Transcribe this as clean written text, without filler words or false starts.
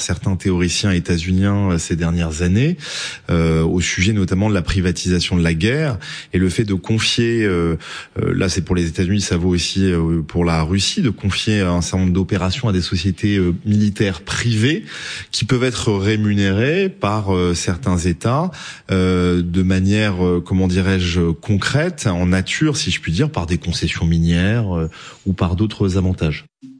certains théoriciens états-uniens ces dernières années, au sujet notamment de la privatisation de la guerre et le fait de confier, là c'est pour les États-Unis, ça vaut aussi pour la Russie, de confier un certain nombre d'opérations à des sociétés militaires privées qui peuvent être rémunérées par certains États de manière, comment dirais-je, concrète, en nature, si je puis dire, par des concessions minières ou par d'autres avantages.